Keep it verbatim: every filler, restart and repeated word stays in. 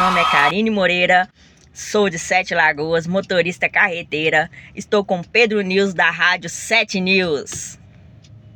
nome é Karine Moreira, sou de Sete Lagoas, motorista carreteira. Estou com Pedro News da Rádio Sete News.